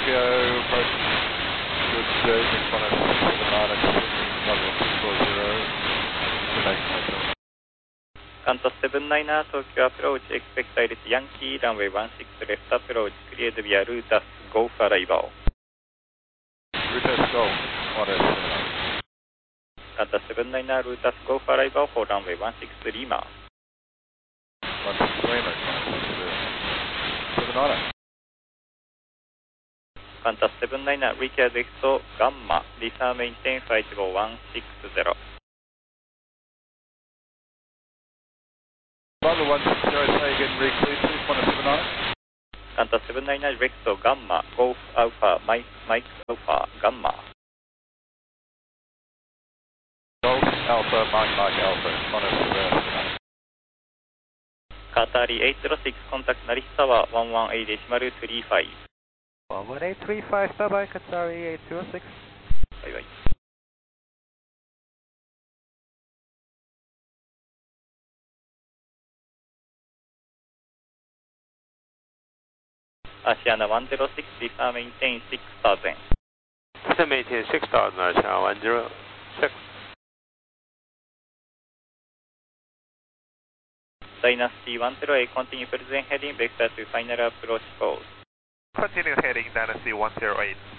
Tokyo, approach good 617 11640. Qantas 79er, Tokyo approach, expect direct Yankee, runway 16 left approach, cleared via Rutas Golf arrival. Rutas Golf, 179. Qantas 79er, Rutas Golf arrival for runway 16 Lima. 16 Lima, 79er. Qantas 79er, reach exit Gamma, Lisa maintain flight level 160. Bravo 160, say again, recruit, please, 179er. Qantas 79er, exit Gamma, Golf Alpha, Mike Alpha, Gamma. Golf Alpha, Mike Alpha, 179er. Qatari 806, contact Narisawa 118.35. 11835, bye bye, Qatari 806. Bye bye. Asiana 106, Lisa maintain 6000. Lisa maintain 6000, Asiana 106. Dynasty 108, continue present heading, vector to final approach course. Continue heading Dynasty 108.